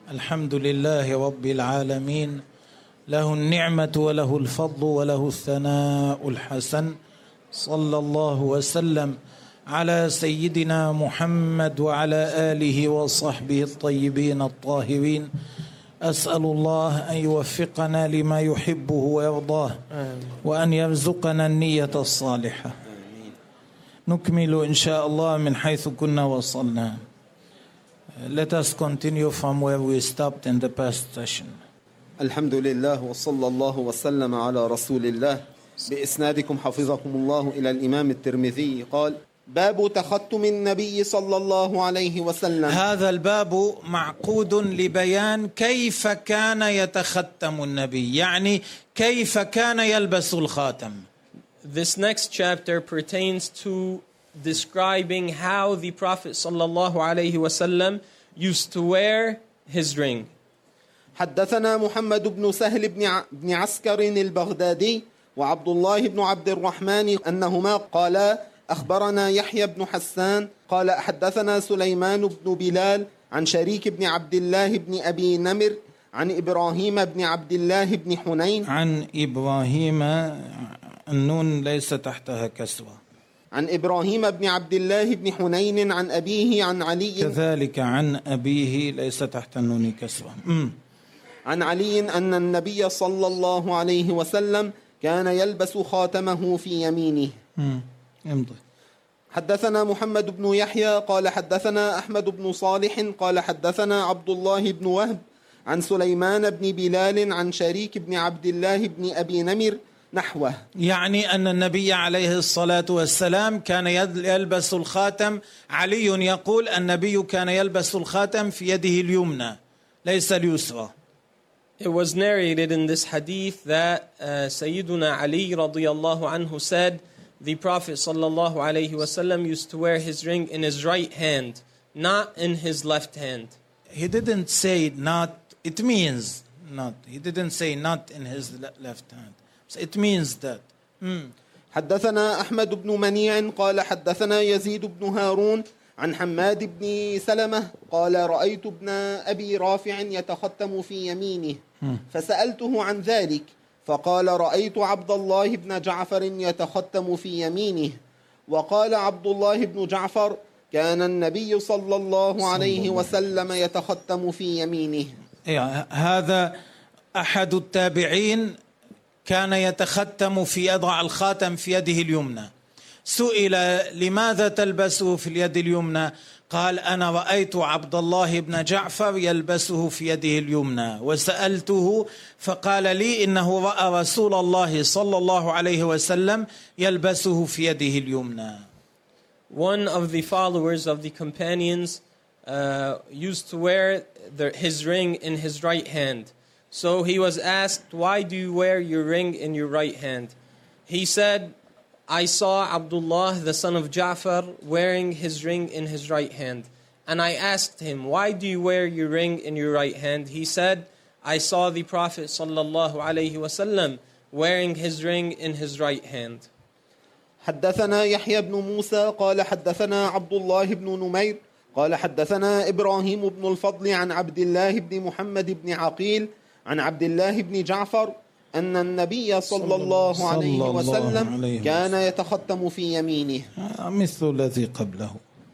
الحمد لله رب العالمين، له النعمة وله الفضل وله الثناء الحسن. صلى الله وسلم على سيدنا محمد وعلى آله وصحبه الطيبين الطاهرين. أسأل الله أن يوفقنا لما يحبه ويرضاه وأن يرزقنا النية الصالحة. نكمل إن شاء الله من حيث كنا وصلنا. Let us continue from where we stopped in the past session. الحمد لله وصلى الله وسلم على رسول الله. بإسنادكم حفظكم الله إلى الإمام الترمذي قال: باب تختم النبي صلى الله عليه وسلم. هذا الباب معقود لبيان كيف كان يتختم النبي، يعني كيف كان يلبس الخاتم. This next chapter pertains to describing how the Prophet sallallahu alayhi wasallam used to wear his ring. حدثنا محمد بن سهل بن عسكر البغدادي وعبد الله بن عبد الرحمن أنهما قالا: أخبرنا يحيى بن حسان قال حدثنا سليمان بن بلال عن شريك بن عبد الله بن أبي نمر عن إبراهيم بن عبد الله بن حنين. عن إبراهيم، النون ليس تحتها كسرة. عن إبراهيم بن عبد الله بن حنين عن أبيه عن علي، كذلك عن أبيه ليس تحت النون كسرة. عن علي أن النبي صلى الله عليه وسلم كان يلبس خاتمه في يمينه. امضي. حدثنا محمد بن يحيى قال حدثنا أحمد بن صالح قال حدثنا عبد الله بن وهب عن سليمان بن بلال عن شريك بن عبد الله بن أبي نمر نحوه، يعني أن النبي عليه الصلاة والسلام كان يلبس الخاتم. علي يقول النبي كان يلبس الخاتم في يده اليمنى ليس اليسرى. It was narrated in this hadith that Sayyiduna Ali radiyallahu anhu said the Prophet sallallahu alayhi wasallam used to wear his ring in his right hand, not in his left hand. He didn't say not, it means not. He didn't say not in his left hand. So it means that. حدثنا أحمد بن منيع قال حدثنا يزيد بن هارون عن حماد بن سلمة قال رأيت ابن أبي رافع يتختم في يمينه فسألته عن ذلك فقال رأيت عبد الله بن جعفر يتختم في يمينه. وقال عبد الله بن جعفر كان النبي صلى الله عليه وسلم يتختم في يمينه. هذا أحد التابعين كان يتختم في يضع الخاتم في يده اليمنى. سئل لماذا تلبسه في اليد اليمنى؟ قال أنا رأيت عبد الله بن جعفر يلبسه في يده اليمنى وسألته فقال لي إنه رأى رسول الله صلى الله عليه وسلم يلبسه في يده اليمنى. One of the followers of the companions used to wear his ring in his right hand. So he was asked, why do you wear your ring in your right hand? He said, I saw Abdullah, the son of Ja'far, wearing his ring in his right hand. And I asked him, why do you wear your ring in your right hand? He said, I saw the Prophet sallallahu alayhi wasallam wearing his ring in his right hand. حدثنا يحيى بن موسى قال حدثنا عبد الله بن نمير قال حدثنا إبراهيم بن الفضل عن عبد الله بن محمد بن عقيل عن عبد الله بن جعفر أن النبي صلى الله عليه وسلم كان يتختم في يمينه مثل الذي قبله.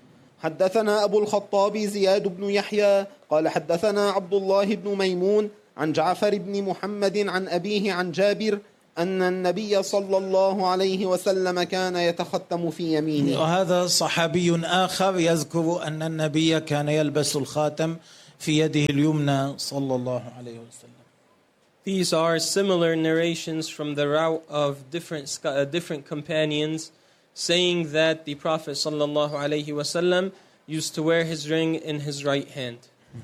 حدثنا أبو الخطاب زياد بن يحيى قال حدثنا عبد الله بن ميمون عن جعفر بن محمد عن أبيه عن جابر أن النبي صلى الله عليه وسلم كان يتختم في يمينه. وهذا صحابي آخر يذكر أن النبي كان يلبس الخاتم في يده اليمنى صلى الله عليه وسلم. These are similar narrations from the route of different companions saying that the Prophet sallallahu alayhi wasallam used to wear his ring in his right hand.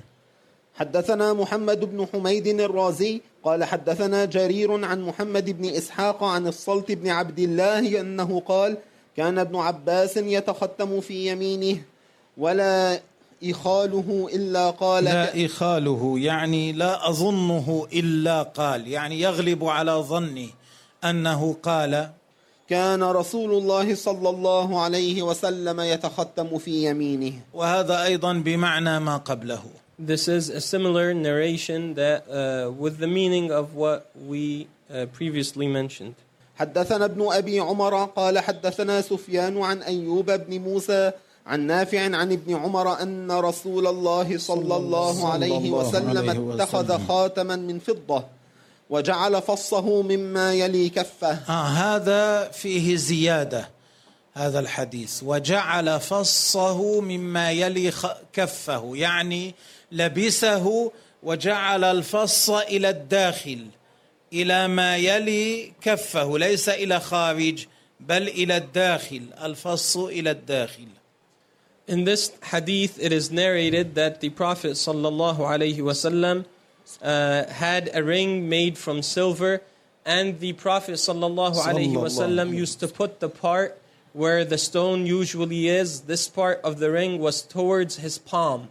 حدثنا محمد بن حميد الرازي قال حدثنا جرير عن محمد بن إسحاق عن الصلت بن عبد الله أنه قال كان ابن عباس يتختم في يمينه ولا إخاله إلا قال. لا إخاله يعني لا أظنه إلا قال، يعني يغلب على ظني أنه قال كان رسول الله صلى الله عليه وسلم يتختم في يمينه. وهذا أيضا بمعنى ما قبله. This is a similar narration that with the meaning of what we previously mentioned. حدثنا ابن أبي عمر قال حدثنا سفيان عن أيوب بن موسى عن نافع عن ابن عمر أن رسول الله صلى الله عليه وسلم اتخذ خاتما من فضة وجعل فصه مما يلي كفه. هذا فيه زيادة، هذا الحديث وجعل فصه مما يلي كفه، يعني لبسه وجعل الفص إلى الداخل إلى ما يلي كفه، ليس إلى خارج بل إلى الداخل، الفص إلى الداخل. In this hadith, it is narrated that the Prophet sallallahu alaihi wasallam had a ring made from silver, and the Prophet sallallahu alaihi wasallam used to put the part where the stone usually is. This part of the ring was towards his palm.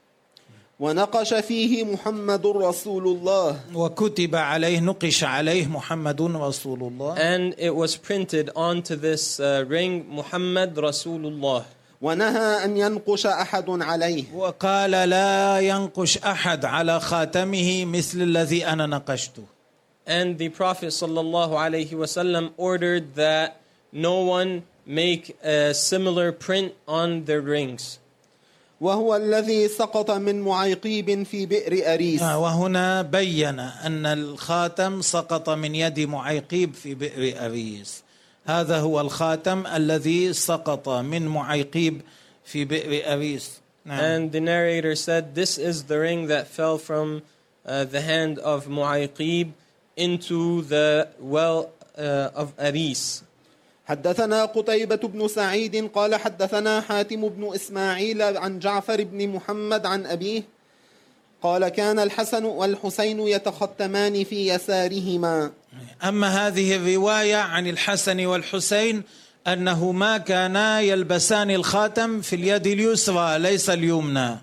ونقش فيه محمد رسول الله. وكتب عليه، نقش عليه محمد رسول الله. And it was printed onto this ring, Muhammad Rasulullah. ونهى أن ينقش أحد عليه. وقال لا ينقش أحد على خاتمه مثل الذي أنا نقشته. And the Prophet sallallahu alaihi wasallam ordered that no one make a similar print on their rings. وهو الذي سقط من معيقيب في بئر أريس. وهنا بين أن الخاتم سقط من يد معيقيب في بئر أريس. هذا هو الخاتم الذي سقط من معيقيب في بئر أريس. And the narrator said, this is the ring that fell from the hand of Mu'ayqib into the well of Aris. حدثنا قتيبة بن سعيد قال حدثنا حاتم بن إسماعيل عن جعفر بن محمد عن أبيه قال كان الحسن والحسين يتختمان في يسارهما. أما هذه الرواية عن الحسن والحسين أنهما كانا يلبسان الخاتم في اليد اليسرى ليس اليمنى.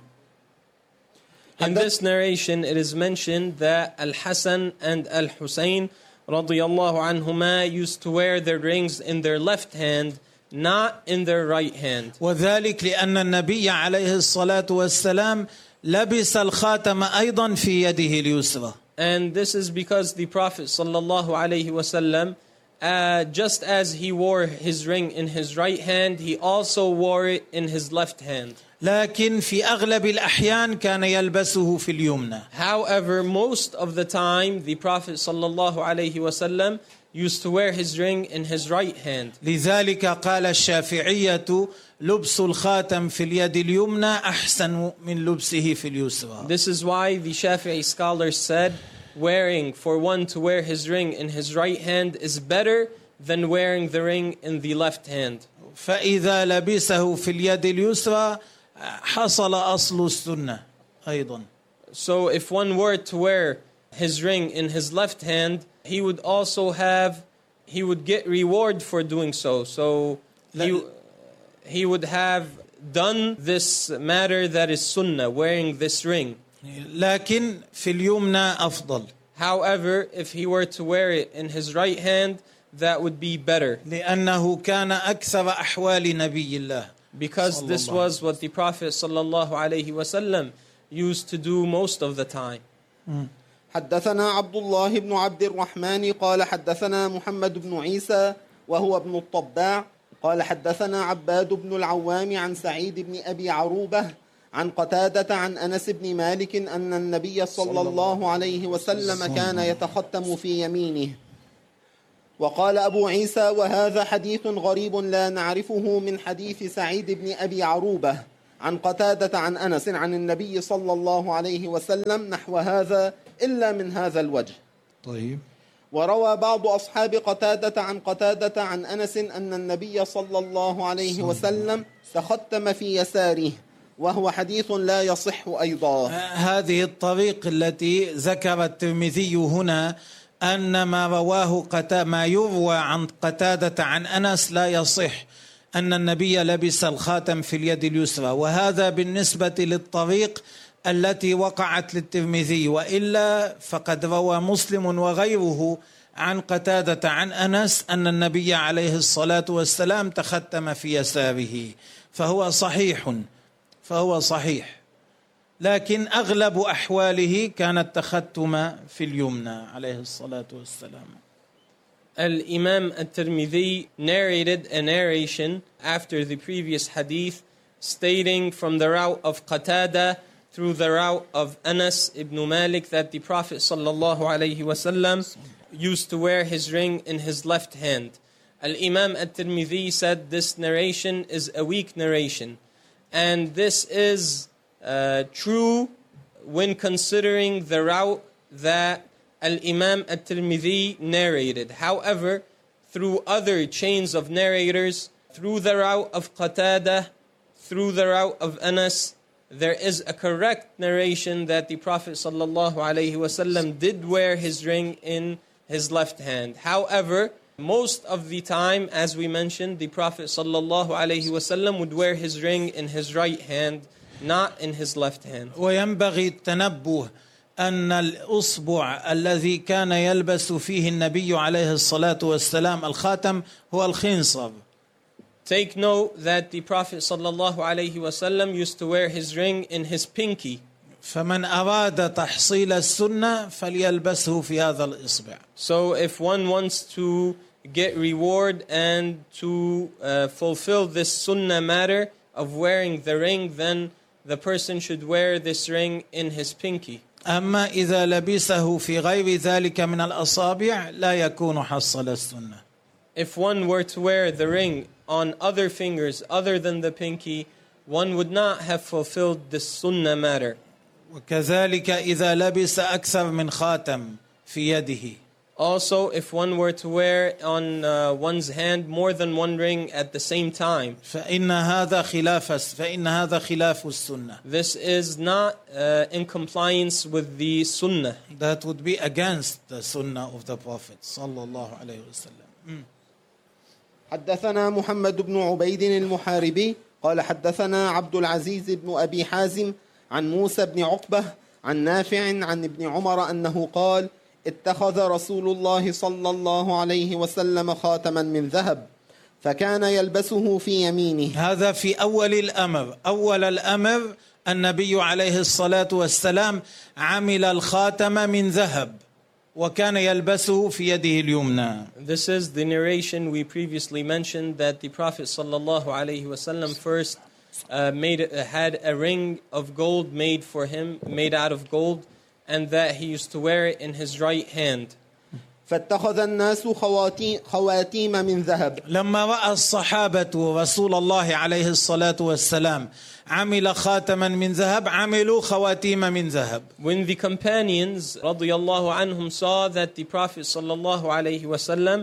In this narration it is mentioned that Al-Hasan and Al-Husayn radiyallahu anhuma used to wear their rings in their left hand, not in their right hand. وذلك لأن النبي عليه الصلاة والسلام لبس الخاتم أيضا في يده اليسرى. And this is because the Prophet sallallahu alaihi wasallam, just as he wore his ring in his right hand, he also wore it in his left hand. لكن في أغلب الأحيان كان يلبسه في اليمنى. However, most of the time the Prophet sallallahu alaihi wasallam used to wear his ring in his right hand. لذلك قال الشافعية لبس الخاتم في اليد اليمنى أحسن من لبسه في اليسرى. This is why the Shafi'i scholars said for one to wear his ring in his right hand is better than wearing the ring in the left hand. فإذا لبسه في اليد اليسرى حصل أصل السنة أيضا. So if one were to wear his ring in his left hand, he would get reward for doing so. So he would have done this matter that is sunnah, wearing this ring. لكن في اليمنى أفضل. However, if he were to wear it in his right hand, that would be better. لأنه كان أكثر أحوال نبي الله. Because this was what the Prophet sallallahu alaihi wasallam used to do most of the time. حدثنا عبد الله بن عبد الرحمن قال حدثنا محمد بن عيسى وهو ابن الطباع قال حدثنا عباد بن العوام عن سعيد بن أبي عروبة عن قتادة عن أنس بن مالك أن النبي صلى الله عليه وسلم كان يتختم في يمينه. وقال أبو عيسى وهذا حديث غريب لا نعرفه من حديث سعيد بن أبي عروبة عن قتادة عن أنس عن النبي صلى الله عليه وسلم نحو هذا إلا من هذا الوجه. طيب. وروى بعض أصحاب قتادة عن أنس أن النبي صلى الله عليه وسلم تختم في يساره وهو حديث لا يصح أيضا. هذه الطريق التي ذكر الترمذي هنا أن ما يروى عن قتادة عن أنس لا يصح، أن النبي لبس الخاتم في اليد اليسرى، وهذا بالنسبة للطريق التي وقعت للترمذي، وإلا فقد روى مسلم وغيره عن قتادة عن أنس أن النبي عليه الصلاة والسلام تختم في يساره، فهو صحيح. لكن أغلب أحواله كان التختم في اليمنى عليه الصلاة والسلام. Al-Imam al-Tirmidhi narrated a narration after the previous hadith stating from the route of Qatada through the route of Anas ibn Malik that the Prophet sallallahu alaihi wasallam used to wear his ring in his left hand. Al-Imam al-Tirmidhi said this narration is a weak narration, and this is true when considering the route that Al-Imam al-Tirmidhi narrated. However, through other chains of narrators, through the route of Qatada, through the route of Anas, there is a correct narration that the Prophet sallallahu alaihi wasallam did wear his ring in his left hand. However, most of the time, as we mentioned, the Prophet sallallahu alaihi wasallam would wear his ring in his right hand, not in his left hand. وينبغي التنبه أن الأصبع الذي كان يلبس فيه النبي عليه الصلاة والسلام الخاتم هو الخنصر. Take note that the Prophet sallallahu alaihi wasallam used to wear his ring in his pinky. فمن أراد تحصيل السنة فليلبسه في هذا الإصبع. So if one wants to get reward and to fulfill this sunnah matter of wearing the ring, then the person should wear this ring in his pinky. أما إذا لبسه في غير ذلك من الأصابع لا يكون حصل السنة. If one were to wear the ring on other fingers other than the pinky, one would not have fulfilled this sunnah matter. وكذلك إذا لبس أكثر من خاتم في يده. Also, if one were to wear on one's hand more than one ring at the same time, فإن هذا خلاف السنة. this is not in compliance with the sunnah. That would be against the sunnah of the Prophet صلى الله عليه وسلم. حدثنا محمد بن عبيد المحاربي قال حدثنا عبد العزيز بن أبي حازم عن موسى بن عقبة عن نافع عن ابن عمر أنه قال اتخذ رسول الله صلى الله عليه وسلم خاتما من ذهب فكان يلبسه في يمينه. هذا في أول الأمر النبي عليه الصلاة والسلام عمل الخاتم من ذهب وكان يلبسه في يده اليمنى. This is the narration we previously mentioned that the Prophet sallallahu alaihi wasallam first had a ring of gold made for him, made out of gold, and that he used to wear it in his right hand. فاتخذ الناس خواتيم من ذهب. لما رأى الصحابة رسول الله عليه الصلاة والسلام عمل خاتما من ذهب عملوا خواتيم من ذهب. When the companions radiyallahu anhum saw that the Prophet sallallahu alaihi wasallam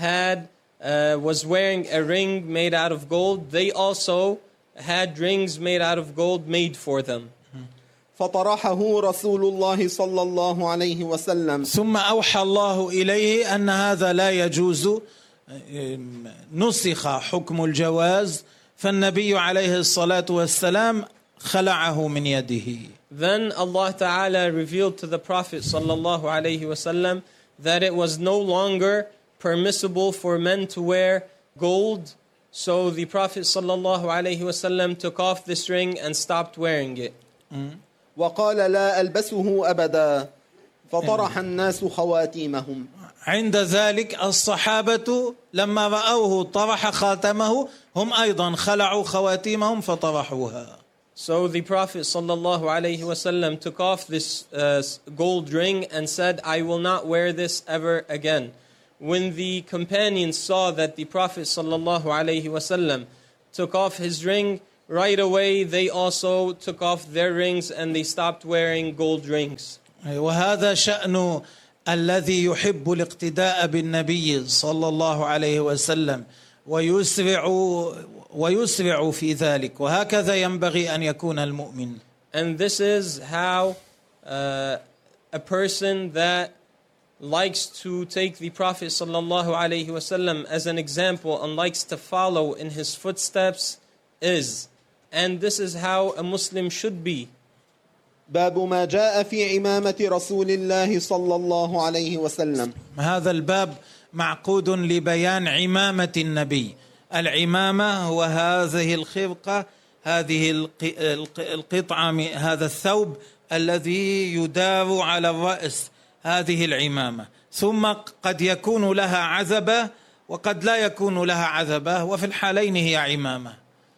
was wearing a ring made out of gold, they also had rings made out of gold made for them. فطرحه رسول الله صلى الله عليه وسلم. ثم أوحى الله إليه أن هذا لا يجوز، نسخ حكم الجواز، فالنبي عليه الصلاة والسلام خلعه من يده. Then Allah Ta'ala revealed to the Prophet sallallahu alaihi wasallam that it was no longer permissible for men to wear gold. So the Prophet sallallahu alaihi wasallam took off this ring and stopped wearing it. وقال لا ألبسه أبدا فطرح الناس خواتيمهم. عند ذلك الصحابة لما رأوه طرح خاتمه هم أيضا خلعوا خواتيمهم فطرحوها. So the Prophet sallallahu alaihi wasallam took off this gold ring and said, I will not wear this ever again. When the companions saw that the Prophet sallallahu alaihi wasallam took off his ring, right away they also took off their rings and they stopped wearing gold rings. وهذا شأن الذي يحب الاقتداء بالنبي صلى الله عليه وسلم ويسرع في ذلك، وهكذا ينبغي أن يكون المؤمن. And this is how a person that likes to take the Prophet sallallahu alaihi wasallam as an example and likes to follow in his footsteps is. And this is how a Muslim should be. باب ما جاء في عمامة رسول الله صلى الله عليه وسلم. هذا الباب معقود لبيان عمامة النبي. العمامة هو هذه الخرقة هذه القطعة من هذا الثوب الذي يدار على الرأس، هذه العمامة. ثم قد يكون لها عذبة وقد لا يكون لها عذبة، وفي الحالين هي عمامة.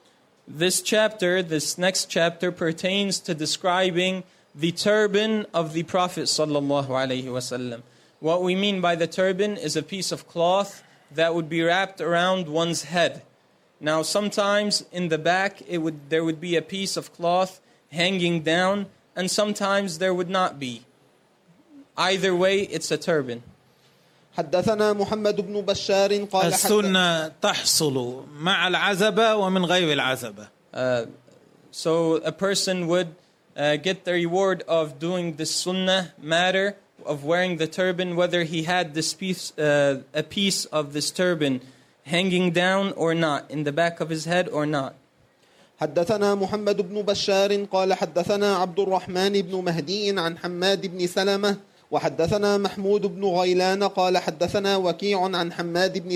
This next chapter pertains to describing the turban of the Prophet sallallahu alaihi wasallam. What we mean by the turban is a piece of cloth that would be wrapped around one's head. Now, sometimes in the back there would be a piece of cloth hanging down, and sometimes there would not be. Either way, it's a turban. حدثنا محمد بن بشار قال السنة تحصل مع العزبة ومن غير العزبة. So a person would get the reward of doing the sunnah matter of wearing the turban, whether he had this a piece of this turban hanging down or not, in the back of his head or not. حدثنا محمد بن بشار قال حدثنا عبد الرحمن بن مهدي عن حماد بن سلمة وحدثنا محمود بن غيلان قال حدثنا وكيع عن حماد بن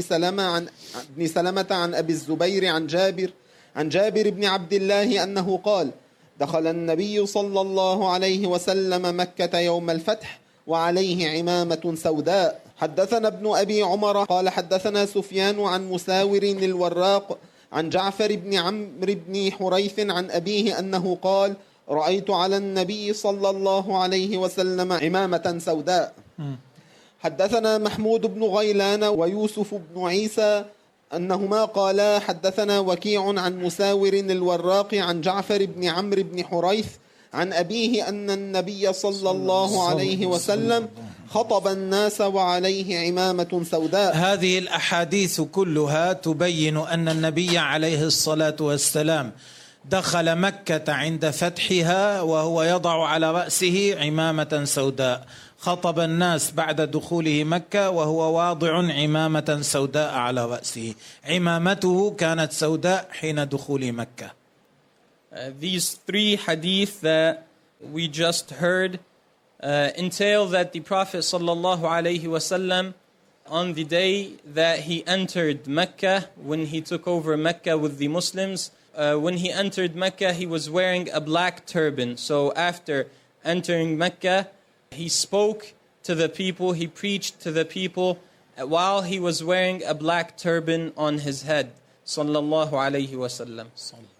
سلمة عن أبي الزبير عن جابر بن عبد الله أنه قال: دخل النبي صلى الله عليه وسلم مكة يوم الفتح وعليه عمامة سوداء. حدثنا ابن أبي عمر قال حدثنا سفيان عن مساور الوراق عن جعفر بن عمرو بن حريث عن أبيه أنه قال: رأيت على النبي صلى الله عليه وسلم عمامة سوداء. حدثنا محمود بن غيلان ويوسف بن عيسى أنهما قالا حدثنا وكيع عن مساور الوراق عن جعفر بن عمرو بن حريث عن أبيه أن النبي صلى الله عليه وسلم خطب الناس وعليه عمامة سوداء. هذه الأحاديث كلها تبين أن النبي عليه الصلاة والسلام دخل مكة عند فتحها وهو يضع على رأسه عمامة سوداء. خطب الناس بعد دخوله مكة وهو واضع عمامة سوداء على رأسه. عمامته كانت سوداء حين دخول مكة. These three hadith that we just heard entail that the Prophet sallallahu alaihi wasallam, on the day that he entered Mecca, when he took over Mecca with the Muslims, when he entered Mecca, he was wearing a black turban. So after entering Mecca, he spoke to the people, he preached to the people while he was wearing a black turban on his head. Sallallahu alayhi wa sallam.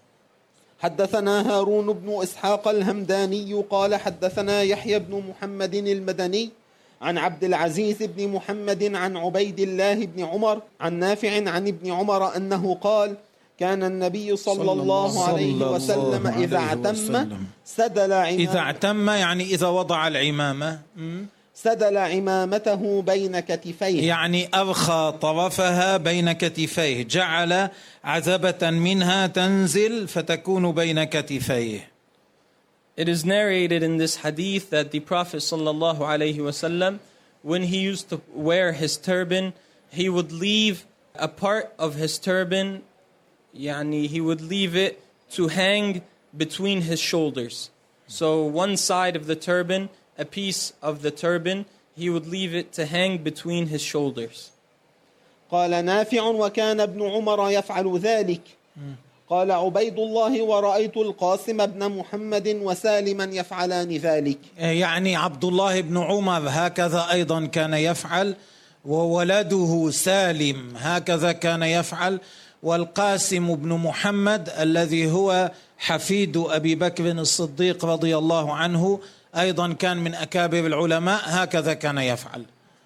حدثنا هارون بن إسحاق الهمداني قال حدثنا يحيى بن محمد المدني عن عبد العزيز بن محمد عن عبيد الله بن عمر عن نافع عن ابن عمر أنه قال: كان النبي صلى الله عليه وسلم إذا اعتم سدل عمامته. إذا اعتم يعني إذا وضع العمامة سدل عمامته بين كتفيه، يعني أرخى طرفها بين كتفيه، جعل عذبة منها تنزل فتكون بين كتفيه. It is narrated in this hadith that the Prophet sallallahu alaihi wasallam, when he used to wear his turban, he would leave a part of his turban, he would leave it to hang between his shoulders. So one side of the turban, a piece of the turban, he would leave it to hang between his shoulders. قال نافع وكان ابن عمر يفعل ذلك. قال عبيد الله ورأيت القاسم بن محمد وسالما يفعلان ذلك. يعني عبد الله بن عمر هكذا أيضا كان يفعل، وولده سالم هكذا كان يفعل، والقاسم بن محمد الذي هو حفيد أبي بكر الصديق رضي الله عنه أيضا كان من أكابر العلماء، هكذا كان يفعل.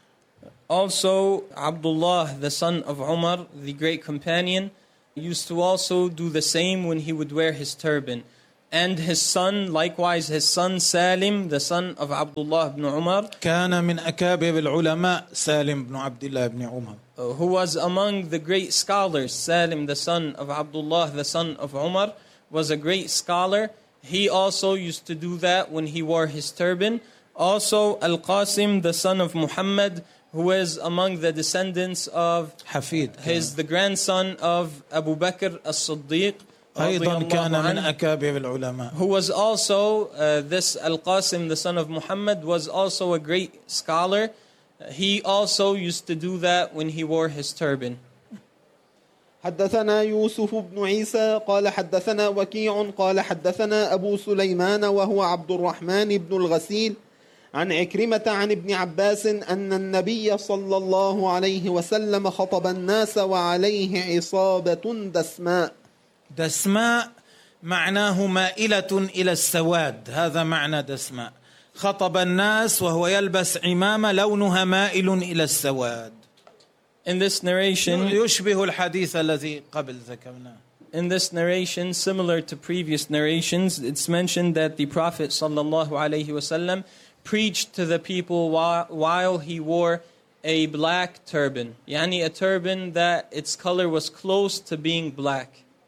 Also, Abdullah, the son of Umar, the great companion, used to also do the same when he would wear his turban. And his son, likewise his son Salim, the son of Abdullah ibn Umar, كان من أكابر العلماء سالم بن عبد الله بن عمر, who was among the great scholars. Salim, the son of Abdullah, the son of Umar, was a great scholar. He also used to do that when he wore his turban. Also, Al-Qasim, the son of Muhammad, who is among the descendants of حفيد, the grandson of Abu Bakr as-Siddiq, أيضا كان من أكابر العلماء. Who was also, this Al-Qasim, the son of Muhammad, was also a great scholar. He also used to do that when he wore his turban. حدثنا يوسف بن عيسى قال حدثنا وكيع قال حدثنا أبو سليمان وهو عبد الرحمن بن الغسيل عن عكرمة عن ابن عباس أن النبي صلى الله عليه وسلم خطب الناس وعليه عصابة دسماء. دسماء معناه مائلة إلى السواد، هذا معنى دسماء. خطب الناس وهو يلبس عمامة لونها مائل إلى السواد. In this narration, يشبه الحديث الذي قبل ذكرناه. In this narration, similar to previous narrations, it's mentioned that the Prophet sallallahu alaihi wasallam preached to the people while he wore a black turban. Yani a turban that its color was close to being black.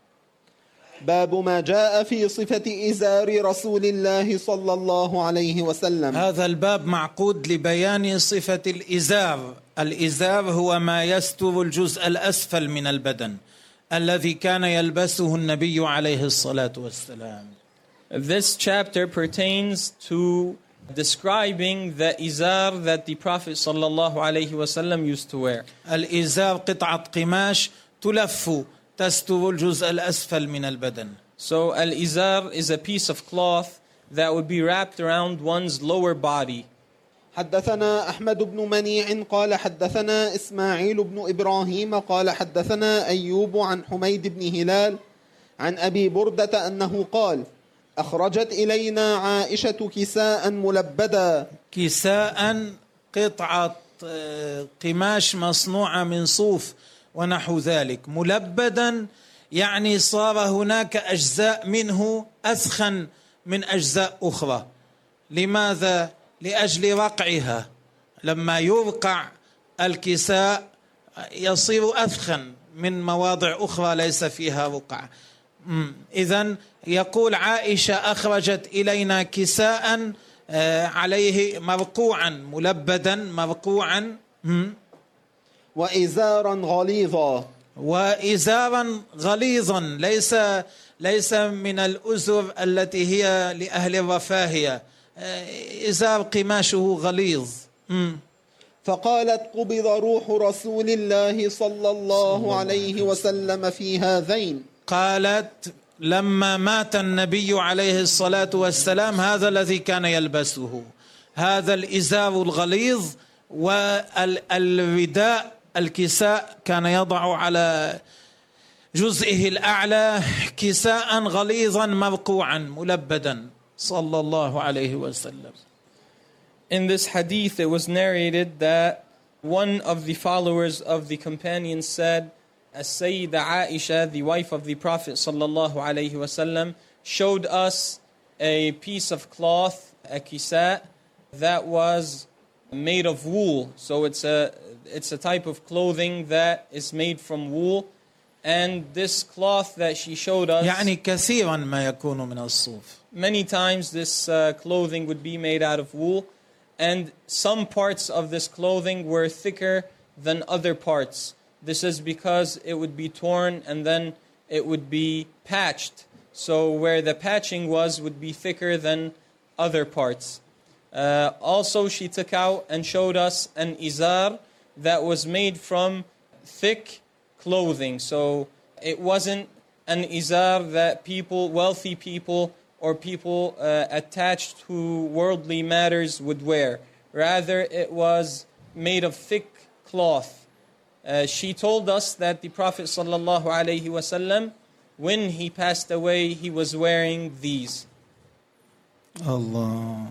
باب ما جاء في صفة إزار رسول الله صلى الله عليه وسلم. هذا الباب معقود لبيان صفة الإزار. الإزار هو ما يستر الجزء الأسفل من البدن الذي كان يلبسه النبي عليه الصلاة والسلام. This chapter pertains to describing the izar that the Prophet sallallahu alaihi wasallam used to wear. الإزار قطعة قماش تلف تستر الجزء الأسفل من البدن. So al-izar is a piece of cloth that would be wrapped around one's lower body. حدثنا أحمد بن منيع قال حدثنا إسماعيل بن إبراهيم قال حدثنا أيوب عن حميد بن هلال عن أبي بردة أنه قال أخرجت إلينا عائشة كساء ملبدا. كساء قطعة قماش مصنوعة من صوف ونحو ذلك. ملبدا يعني صار هناك أجزاء منه أثخن من أجزاء أخرى. لماذا؟ لأجل رقعها. لما يرقع الكساء يصير أثخن من مواضع أخرى ليس فيها رقع. إذن يقول عائشة أخرجت إلينا كساء عليه مرقوعا، ملبدا مرقوعا، وإزارا غليظا. وإزارا غليظا، ليس من الأزر التي هي لأهل الرفاهية، إزار قماشه غليظ. فقالت قبض روح رسول الله صلى الله عليه وسلم في هذين. قالت لما مات النبي عليه الصلاة والسلام هذا الذي كان يلبسه، هذا الإزار الغليظ، والرداء الكساء كان يضع على جزئه الأعلى كساء غليظا مرقوعا ملبدا صلى الله عليه وسلم. In this hadith it was narrated that one of the followers of the companions said, As-Sayyida Aisha, the wife of the Prophet sallallahu alaihi wasallam, showed us a piece of cloth, a kisa, that was made of wool. So it's a type of clothing that is made from wool. And this cloth that she showed us, يعني كثيرا ما يكون من الصوف. Many times this clothing would be made out of wool, and some parts of this clothing were thicker than other parts. This is because it would be torn and then it would be patched. So where the patching would be thicker than other parts. Also she took out and showed us an izar that was made from thick clothing. So it wasn't an izar that wealthy people or people attached to worldly matters would wear. Rather, it was made of thick cloth. She told us that the Prophet sallallahu alaihi wasallam, when he passed away, he was wearing these. Allah.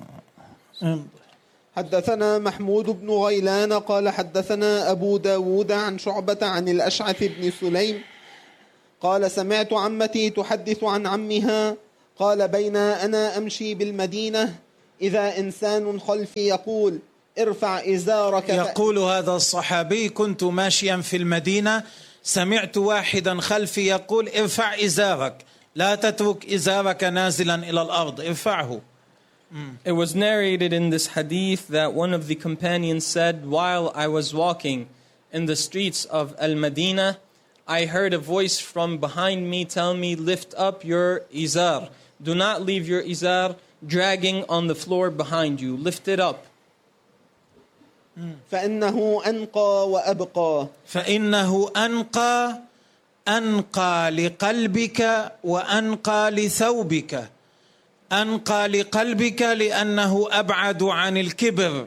حدثنا محمود بن غيلان قال حدثنا أبو داود عن شعبة عن الأشعث بن سليم قال سمعت عمتي تحدث عن عمها قال بين أنا أمشي بالمدينة إذا إنسان خلفي يقول ارفع إزارك. يقول هذا الصحابي كنت ماشيا في المدينة سمعت واحدا خلفي يقول ارفع إزارك، لا تترك إزارك نازلا إلى الأرض، ارفعه. It was narrated in this hadith that one of the companions said, while I was walking in the streets of Al-Madinah, I heard a voice from behind me tell me, lift up your izar. Do not leave your izar dragging on the floor behind you. Lift it up. فإنه أنقى وأبقى. فإنه أنقى أنقى لقلبك وأنقى لثوبك. أنقى لقلبك لأنه أبعد عن الكبر،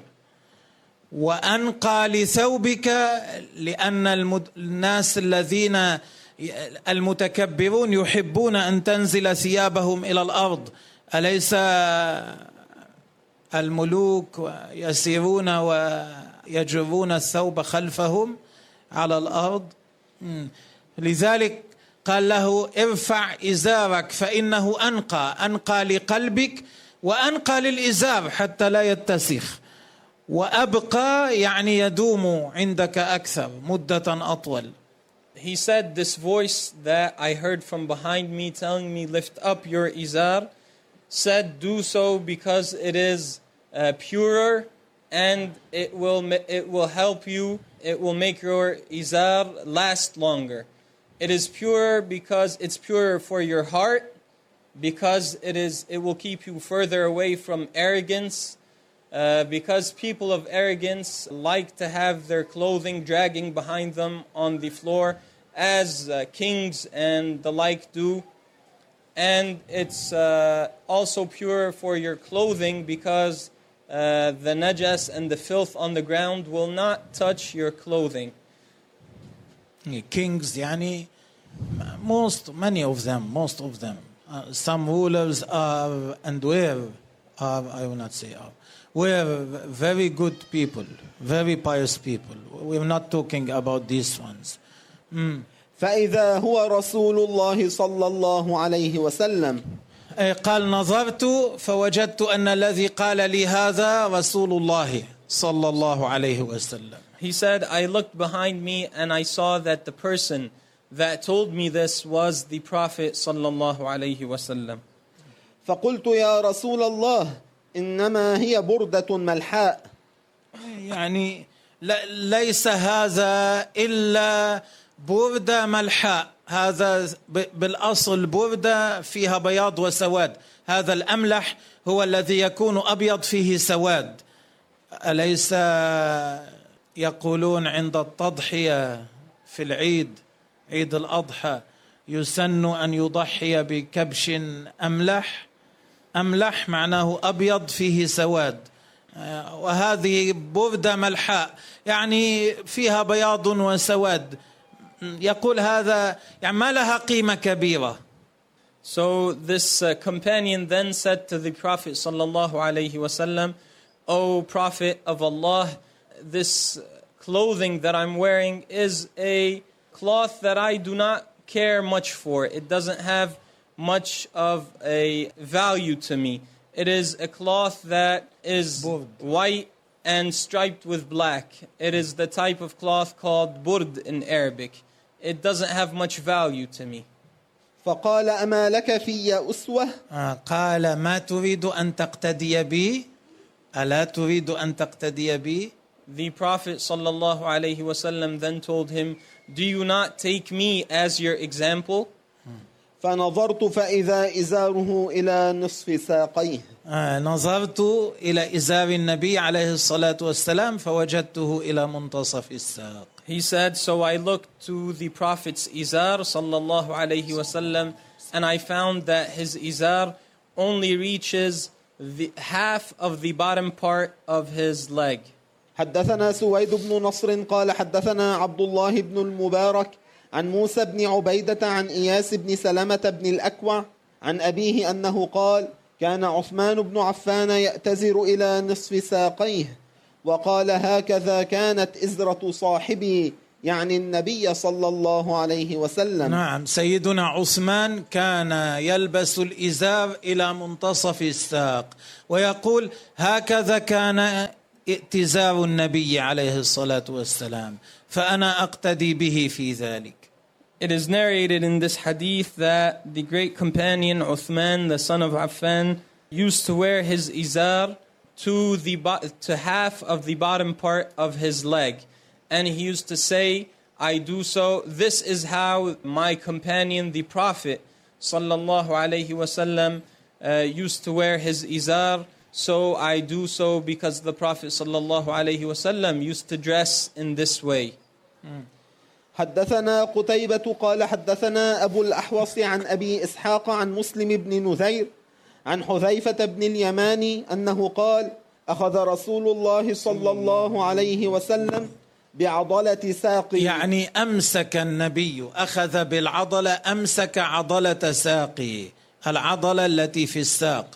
وأنقى لثوبك لأن الناس الذين المتكبرون يحبون أن تنزل ثيابهم إلى الأرض. أليس الملوك يسيرون ويجرون الثوب خلفهم على الأرض؟ لذلك قال له ارفع إزارك فإنه أنقى لقلبك وأنقى للإزار حتى لا يتسخ، وأبقى يعني يدوم عندك أكثر مدة أطول. He said, this voice that I heard from behind me telling me, lift up your izar, said, do so because it is purer and it will help you, it will make your izar last longer. It is purer because it's purer for your heart, because it will keep you further away from arrogance, because people of arrogance like to have their clothing dragging behind them on the floor, as kings and the like do. And it's also pure for your clothing because the najas and the filth on the ground will not touch your clothing. Kings, yani, many of them, some rulers are, and were very good people, very pious people. We're not talking about these ones. فإذا هو رسول الله صلى الله عليه وسلم. قال نظرت فوجدت أن الذي قال لي هذا رسول الله صلى الله عليه وسلم. He said, I looked behind me and I saw that the person that told me this was the Prophet صلى الله عليه وسلم. فقلت يا رسول الله إنما هي بردة ملحاء. يعني ليس هذا إلا بردة ملحاء، هذا بالأصل بردة فيها بياض وسواد، هذا الأملح هو الذي يكون أبيض فيه سواد. أليس يقولون عند التضحية في العيد، عيد الأضحى، يسن أن يضحي بكبش أملح؟ أملح معناه أبيض فيه سواد، وهذه بردة ملحاء يعني فيها بياض وسواد. يقول هذا يعني ما لها قيمة كبيرة. So this companion then said to the Prophet sallallahu alaihi wasallam, O Prophet of Allah, this clothing that I'm wearing is a cloth that I do not care much for. It doesn't have much of a value to me. It is a cloth that is white and striped with black. It is the type of cloth called burd in Arabic. It doesn't have much value to me. فقال أما لك في أسوة؟ قال ما تريد أن تقتدي بي؟ ألا تريد أن تقتدي بي؟ The Prophet sallallahu alaihi wasallam then told him, do you not take me as your example? فنظرت فإذا إزاره إلى نصف ساقيه. نظرت إلى إزار النبي عليه الصلاة والسلام فوجدته إلى منتصف الساق. He said, so I looked to the Prophet's izar sallallahu alaihi wasallam, and I found that his izar only reaches the half of the bottom part of his leg. حدثنا سويد بن نصر قال حدثنا عبد الله بن المبارك عن موسى بن عبيدة عن إياس بن سلمة بن الأكوع عن أبيه أنه قال كان عثمان بن عفان يأتزر إلى نصف ساقيه وقال هكذا كانت إزرة صاحبي يعني النبي صلى الله عليه وسلم. نعم، سيدنا عثمان كان يلبس الإزار إلى منتصف الساق، ويقول هكذا كان ائتزار النبي عليه الصلاة والسلام فأنا أقتدي به في ذلك. It is narrated in this hadith that the great companion Uthman, the son of Affan, used to wear his izar to half of the bottom part of his leg. And he used to say, I do so. This is how my companion, the Prophet, sallallahu alaihi wasallam, used to wear his izar. So I do so because the Prophet sallallahu alaihi wasallam used to dress in this way. حدثنا قتيبة قال حدثنا أبو الأحوص عن أبي إسحاق عن مسلم بن نذير عن حذيفة بن اليمان أنه قال أخذ رسول الله صلى الله عليه وسلم بعضلة ساقه. يعني أمسك النبي، أخذ بالعضلة، أمسك عضلة ساقه، العضلة التي في الساق.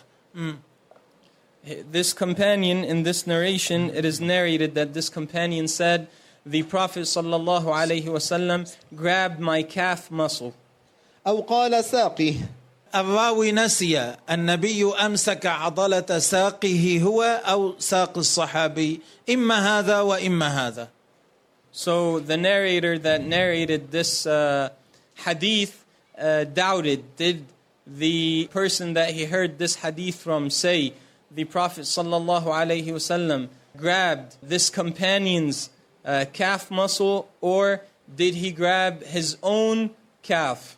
This companion, in this narration, it is narrated that this companion said, the Prophet sallallahu alaihi wasallam grabbed my calf muscle. أو قال ساقه. الراوي نسي النبي أمسك عضلة ساقه هو أو ساق الصحابي، إما هذا وإما هذا. So the narrator that narrated this hadith doubted, did the person that he heard this hadith from say, the Prophet sallallahu alaihi wasallam grabbed this companion's calf muscle, or did he grab his own calf?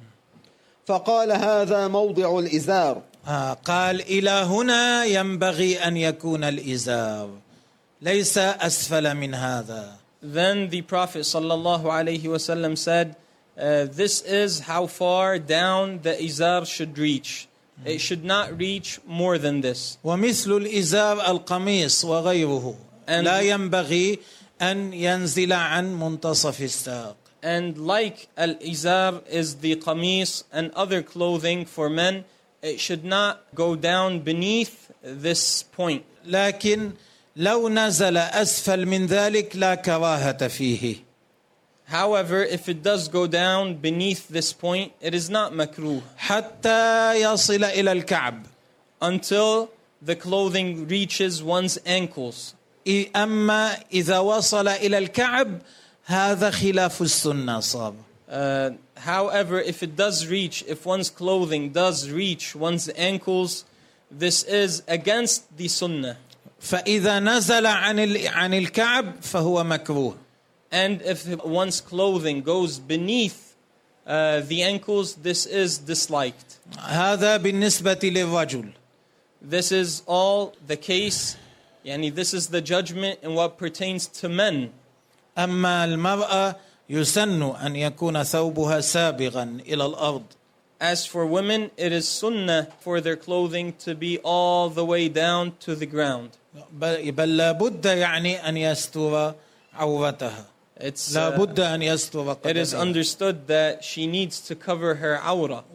فقال هذا موضع الإزار. قال إلى هنا ينبغي أن يكون الإزار، ليس أسفل من هذا. Then the Prophet sallallahu alaihi wasallam said, this is how far down the izar should reach. It should not reach more than this. ومثل الإزار القميص وغيره لا ينبغي أن ينزل عن منتصف الساق. And like al-izar is the qamis and other clothing for men, it should not go down beneath this point. لكن لو نزل أسفل من ذلك لا كراهة فيه. However, if it does go down beneath this point, it is not makruh. حتى يصل إلى الكعب. Until the clothing reaches one's ankles. أما إذا وصل إلى الكعب هذا خلاف السنة صاب. However, if it does reach, if one's clothing does reach one's ankles, this is against the sunnah. فإذا نزل عن الكعب فهو مكروه. And if one's clothing goes beneath the ankles, this is disliked. هذا بالنسبة للرجل. This is all the case, يعني this is the judgment in what pertains to men. أما المرأة يسن أن يكون ثوبها سابغا إلى الأرض. As for women, it is sunnah for their clothing to be all the way down to the ground. بل لابد يعني أن يستر عورتها. لابد أن يستر قدمها. It is understood that she needs to cover her awra.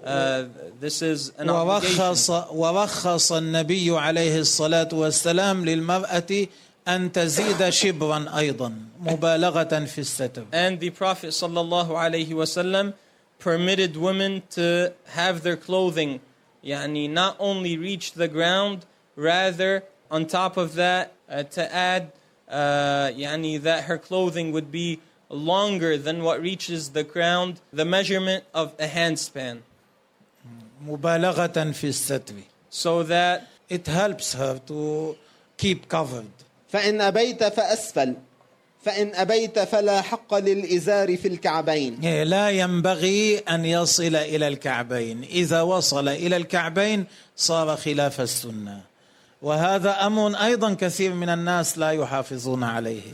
This is an obligation. ورخص النبي عليه الصلاة والسلام للمرأة أن تزيد شبرا أيضا مبالغة في الستر. And the Prophet sallallahu alaihi wasallam permitted women to have their clothing, يعني not only reach the ground, rather on top of that to add يعني that her clothing would be longer than what reaches the ground, the measurement of a handspan. مبالغة في الستر. So that it helps her to keep covered. فإن أبيت فأسفل فإن أبيت فلا حق للإزار في الكعبين. لا ينبغي أن يصل إلى الكعبين، إذا وصل إلى الكعبين صار خلاف السنة، وهذا أمر أيضا كثير من الناس لا يحافظون عليه.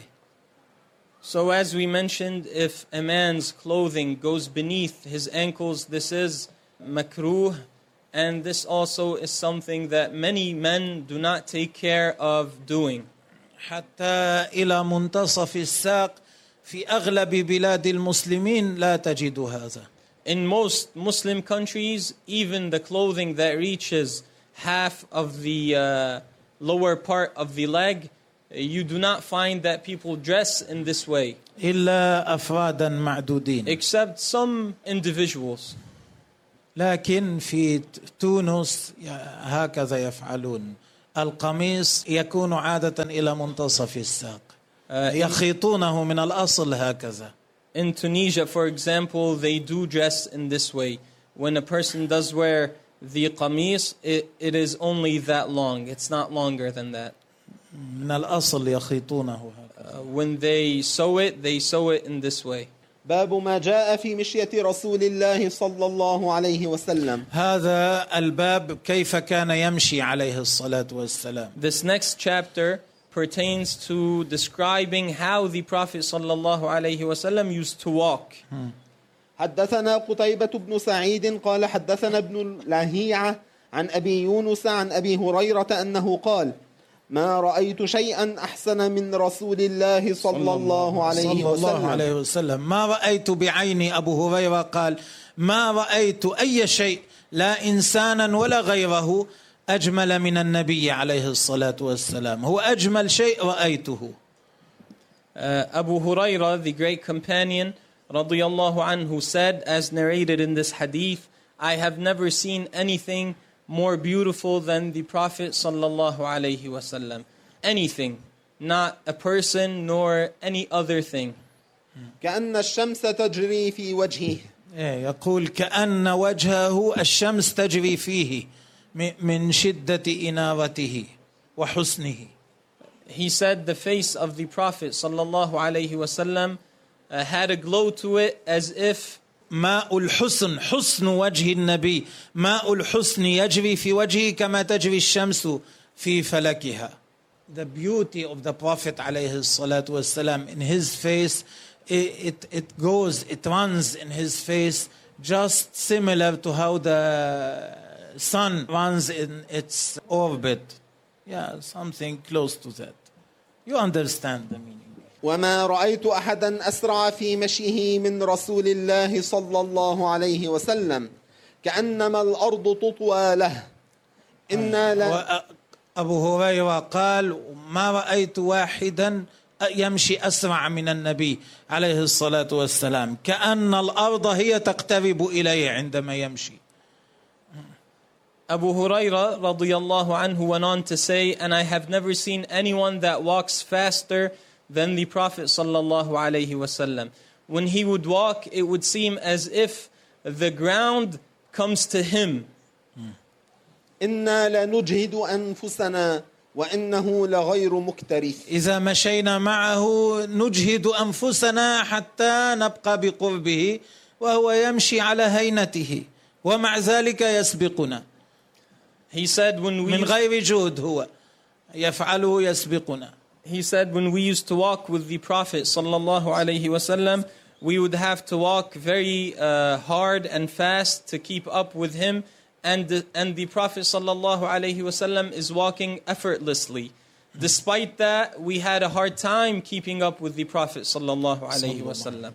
So as we mentioned, if a man's clothing goes beneath his ankles, this is makruh, and this also is something that many men do not take care of doing. حتى إلى منتصف الساق في أغلب بلاد المسلمين لا تجد هذا. In most Muslim countries, even the clothing that reaches half of the lower part of the leg, you do not find that people dress in this way. إلا أفرادا معدودين. Except some individuals. لكن في تونس هكذا يفعلون. القميص يكون عادة إلى منتصف الساق. يخيطونه من الأصل هكذا. In Tunisia, for example, they do dress in this way. When a person does wear the qamis, it is only that long. It's not longer than that. من الأصل يخيطونه هكذا. When they sew it in this way. باب ما جاء في مشية رسول الله صلى الله عليه وسلم. هذا الباب كيف كان يمشي عليه الصلاة والسلام. This next chapter pertains to describing how the Prophet sallallahu alaihi wasallam used to walk. حدثنا قتيبة بن سعيد قال حدثنا ابن لهيعة عن أبي يونس عن أبي هريرة أنه قال ما رأيت شيئا أحسن من رسول الله صلى الله عليه وسلم. ما رأيت بعيني، أبو هريرة قال ما رأيت أي شيء لا إنسانا ولا غيره أجمل من النبي عليه الصلاة والسلام. هو أجمل شيء رأيته. Abu Hurairah, the great companion radiyallahu anhu, said, as narrated in this hadith, I have never seen anything more beautiful than the Prophet sallallahu alaihi wasallam. Anything, not a person nor any other thing. كأن الشمس تجري في وجهه. يقول كأن وجهه الشمس تجري فيه من شدة إنارته وحسنه. He said the face of the Prophet sallallahu alaihi wasallam had a glow to it as if ماء الحسن، حسن وجه النبي، ماء الحسن يجري في وجهه كما تجري الشمس في فلكها. The beauty of the Prophet عليه الصلاة والسلام in his face, it runs in his face just similar to how the sun runs in its orbit. Yeah, something close to that. You understand the meaning. وما رأيت أحدا أسرع في مشيه من رسول الله صلى الله عليه وسلم كأنما الأرض تطوى له. أبو هريرة قال ما رأيت واحدا يمشي أسرع من النبي عليه الصلاة والسلام، كأن الأرض هي تقترب إليه عندما يمشي. Abu Hurairah radiyallahu anhu went on to say, and I have never seen anyone that walks faster than the Prophet sallallahu alaihi wasallam. When he would walk, it would seem as if the ground comes to him. إنا لنجهد أنفسنا وإنه لغير مكترث. إذا مشينا معه نجهد أنفسنا حتى نبقى بقربه وهو يمشي على هينته ومع ذلك يسبقنا. He said when we من غير جهد هو يفعله يسبقنا. He said when we used to walk with the Prophet sallallahu alaihi wasallam, we would have to walk very hard and fast to keep up with him, and the Prophet sallallahu alaihi wasallam is walking effortlessly. Despite that, we had a hard time keeping up with the Prophet sallallahu alaihi wasallam.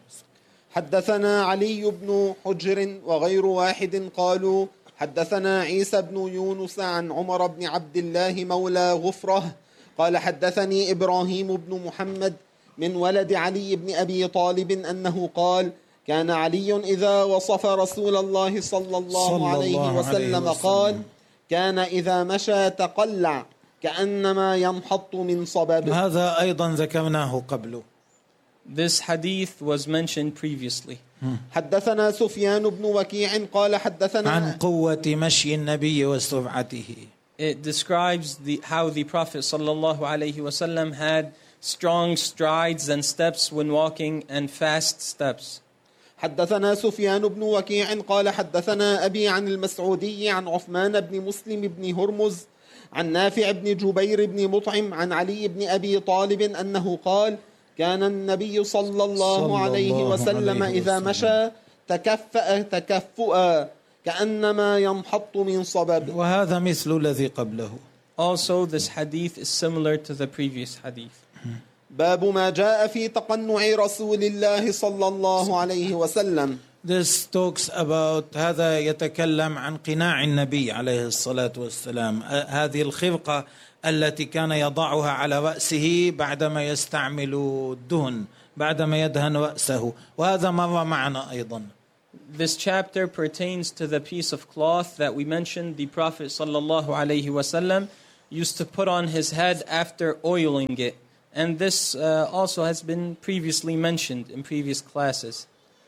حدثنا علي بن حجر وغير واحد قالوا حدثنا عيسى بن يونس عن عمر بن عبد الله مولى غفرة قال حدثني إبراهيم بن محمد من ولد علي بن أبي طالب أنه قال كان علي إذا وصف رسول الله صلى الله عليه وسلم قال كان إذا مشى تقلع كأنما ينحط من صبب. هذا أيضا ذكرناه قبل. This hadith was mentioned previously. حدثنا سفيان بن وكيع قال حدثنا عن قوة مشي النبي وسرعته. It describes how the Prophet sallallahu alaihi wasallam had strong strides and steps when walking and fast steps. حدثنا سفيان بن وكيع قال حدثنا أبي عن المسعودي عن عثمان بن مسلم بن هرمز عن نافع بن جبير بن مطعم عن علي بن أبي طالب أنه قال كان النبي صلى الله عليه وسلم إذا مشى تكفأ تكفؤا كأنما ينحط من صبب. وهذا مثل الذي قبله. Also, this hadith is similar to the previous hadith. باب ما جاء في تقنع رسول الله صلى الله عليه وسلم. This talks about هذا يتكلم عن قناع النبي عليه الصلاة والسلام، هذه الخرقة التي كان يضعها على رأسه بعدما يستعمل الدهن، بعدما يدهن رأسه، وهذا مر معنا أيضا. This chapter pertains to the piece of cloth that we mentioned the Prophet sallallahu alaihi wasallam used to put on his head after oiling it. And this also has been previously mentioned in previous classes.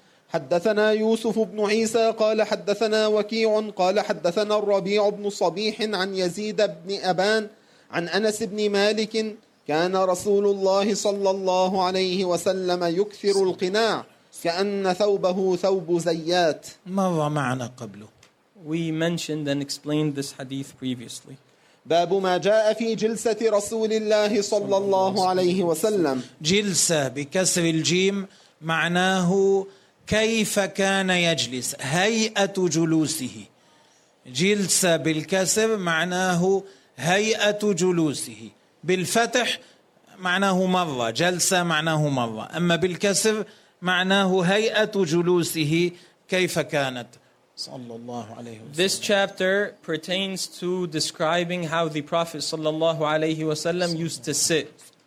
حدثنا يوسف بن عيسى قال حدثنا وكيع قال حدثنا الربيع بن صبيح عن يزيد بن أبان عن أنس بن مالك كان رسول الله صلى الله عليه وسلم يكثر القناع كأن ثوبه ثوب زيات. مر معنا قبله. We mentioned and explained this hadith previously. باب ما جاء في جلسة رسول الله صلى الله عليه وسلم. جلسة بكسر الجيم معناه كيف كان يجلس، هيئة جلوسه. جلسة بالكسر معناه هيئة جلوسه، بالفتح معناه مرة، جلسة معناه مرة، أما بالكسر معناه هيئة جلوسه كيف كانت صلى الله عليه وسلم. This chapter pertains to describing how the Prophet sallallahu alayhi wasallam used to sit.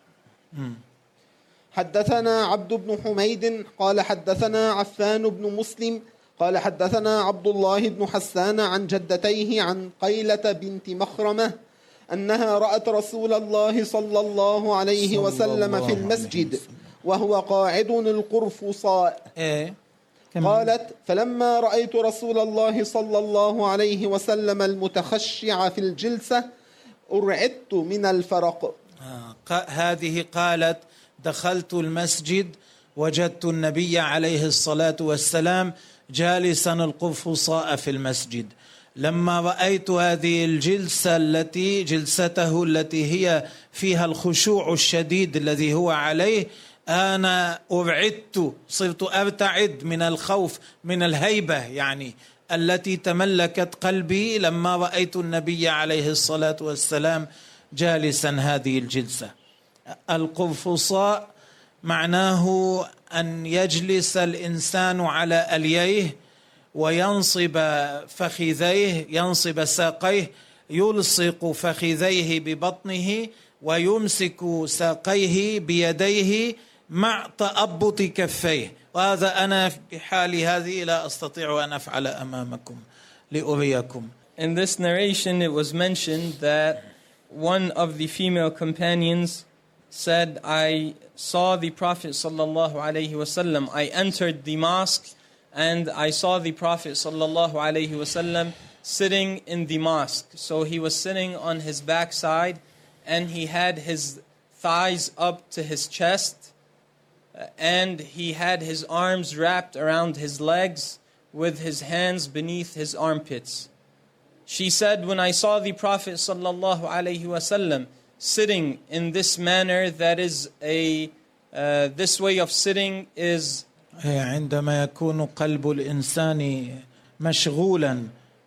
حدثنا عبد بن حميد قال حدثنا عفان بن مسلم قال حدثنا عبد الله بن حسان عن جدتيه عن قيلة بنت مخرمة أنها رأت رسول الله صلى الله عليه وسلم في المسجد وهو قاعد القرفصاء. قالت: فلما رأيت رسول الله صلى الله عليه وسلم المتخشع في الجلسة أرعدت من الفرق. هذه قالت: دخلت المسجد وجدت النبي عليه الصلاة والسلام جالسا القرفصاء في المسجد. لما رأيت هذه الجلسة جلسته التي هي فيها الخشوع الشديد الذي هو عليه، أنا أرعدت، صرت أرتعد من الخوف، من الهيبة يعني التي تملكت قلبي لما رأيت النبي عليه الصلاة والسلام جالسا هذه الجلسة. القرفصاء معناه أن يجلس الإنسان على ألييه وينصب فخذيه، ينصب ساقيه، يلصق فخذيه ببطنه ويمسك ساقيه بيديه مع تأبط كفيه. وهذا أنا في حالي هذه لا أستطيع أن أفعل أمامكم لأريكم. In this narration it was mentioned that one of the female companions said, I saw the Prophet sallallahu alaihi wasallam. I entered the mosque and I saw the Prophet sallallahu alaihi wasallam sitting in the mosque. So he was sitting on his backside and he had his thighs up to his chest and he had his arms wrapped around his legs with his hands beneath his armpits. She said, when I saw the Prophet sallallahu alaihi wasallam sitting in this manner, that is this way of sitting is عندما يكون قلب الإنسان مشغولا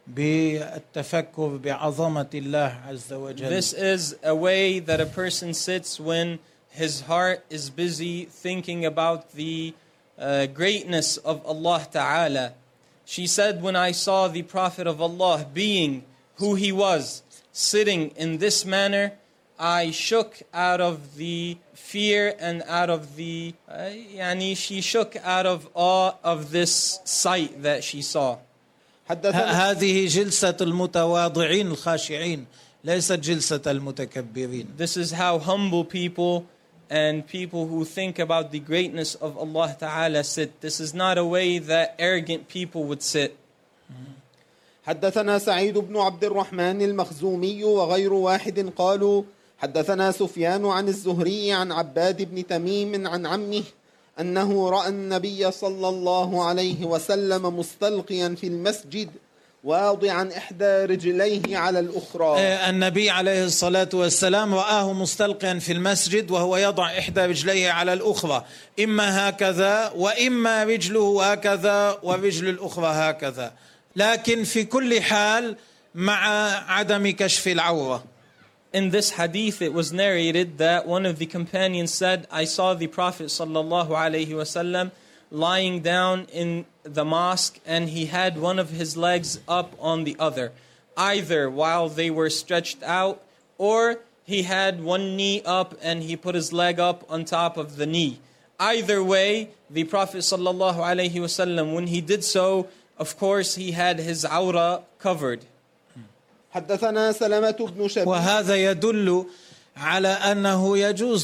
بالتفكر بعظمة الله عز وجل. This is a way that a person sits when his heart is busy thinking about the greatness of Allah Ta'ala. She said, when I saw the Prophet of Allah being who he was, sitting in this manner, I shook out of the fear and out of the, she shook out of awe of this sight that she saw. هذه جلسة المتواضعين الخاشعين ليست جلسة المتكبرين. This is how humble people and people who think about the greatness of Allah Ta'ala sit. This is not a way that arrogant people would sit. حدثنا سعيد بن عبد الرحمن المخزومي وغير واحد قالوا حدثنا سفيان عن الزهري عن عباد بن تميم عن عمه أنه رأى النبي صلى الله عليه وسلم مستلقيا في المسجد واضعا إحدى رجليه على الأخرى. النبي عليه الصلاة والسلام رآه مستلقيا في المسجد وهو يضع إحدى رجليه على الأخرى، إما هكذا وإما رجله هكذا والرجل الأخرى هكذا، لكن في كل حال مع عدم كشف العورة. In this hadith it was narrated that one of the companions said, I saw the Prophet sallallahu alaihi wasallam lying down in the mosque and he had one of his legs up on the other, either while they were stretched out or he had one knee up and he put his leg up on top of the knee. Either way, the Prophet sallallahu alaihi wasallam, when he did so, of course he had his awra covered. حدثنا سلمة بن شبيب. وهذا يدل على أنه يجوز